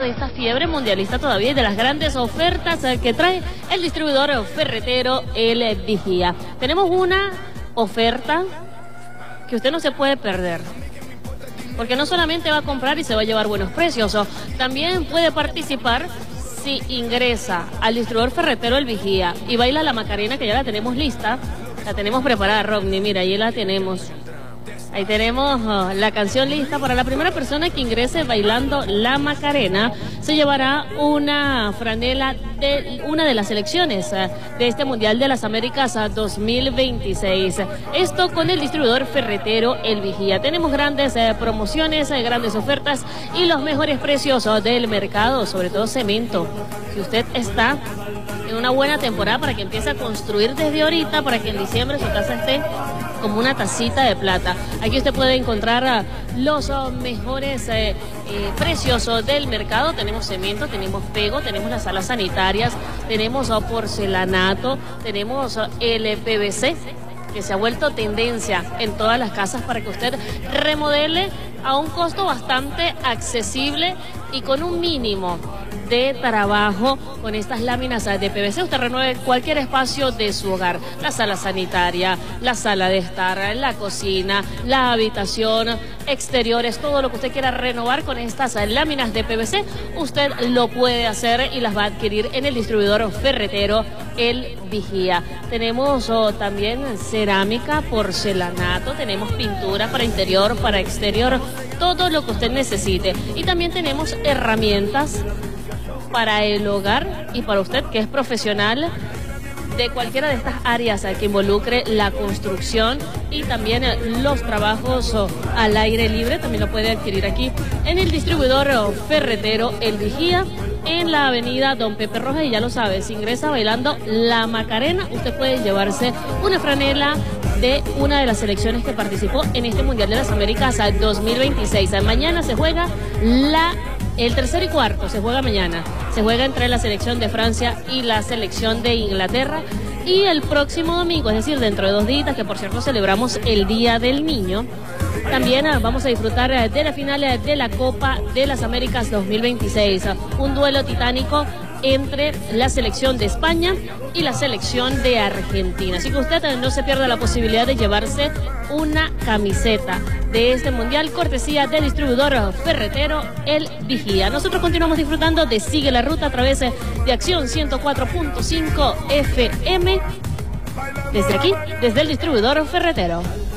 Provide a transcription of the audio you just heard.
de esta fiebre mundialista todavía y de las grandes ofertas que trae el distribuidor ferretero El Vigía. Tenemos una oferta que usted no se puede perder, porque no solamente va a comprar y se va a llevar buenos precios, también puede participar si ingresa al distribuidor ferretero El Vigía y baila la Macarena, que ya la tenemos lista, la tenemos preparada, Rodney, mira, ahí la tenemos. Ahí tenemos la canción lista. Para la primera persona que ingrese bailando la Macarena, se llevará una franela de una de las selecciones de este Mundial de las Américas 2026. Esto con el distribuidor ferretero El Vigía. Tenemos grandes promociones, grandes ofertas y los mejores precios del mercado, sobre todo cemento. Si usted está en una buena temporada para que empiece a construir desde ahorita, para que en diciembre su casa esté como una tacita de plata. Aquí usted puede encontrar los mejores precios del mercado. Tenemos cemento, tenemos pego, tenemos las salas sanitarias, tenemos porcelanato, tenemos el PVC, que se ha vuelto tendencia en todas las casas para que usted remodele a un costo bastante accesible y con un mínimo de trabajo. Con estas láminas de PVC usted renueve cualquier espacio de su hogar, la sala sanitaria, la sala de estar, la cocina, la habitación, exteriores, todo lo que usted quiera renovar con estas láminas de PVC, usted lo puede hacer y las va a adquirir en el distribuidor ferretero El Vigía. Tenemos también cerámica, porcelanato, tenemos pintura para interior, para exterior, todo lo que usted necesite. Y también tenemos herramientas para el hogar y para usted que es profesional de cualquiera de estas áreas que involucre la construcción y también los trabajos al aire libre. También lo puede adquirir aquí en el distribuidor ferretero El Vigía, en la avenida Don Pepe Rojas. Y ya lo sabe, si ingresa bailando la Macarena, usted puede llevarse una franela de una de las selecciones que participó en este Mundial de las Américas 2026. Mañana se juega el tercer y cuarto, se juega mañana. Se juega entre la selección de Francia y la selección de Inglaterra. Y el próximo domingo, es decir, dentro de 2 días, que por cierto celebramos el Día del Niño, también vamos a disfrutar de la final de la Copa de las Américas 2026. Un duelo titánico entre la selección de España y la selección de Argentina. Así que usted no se pierda la posibilidad de llevarse una camiseta de este mundial, cortesía del distribuidor ferretero El Vigía. Nosotros continuamos disfrutando de Sigue la Ruta a través de Acción 104.5 FM, desde aquí, desde el distribuidor ferretero.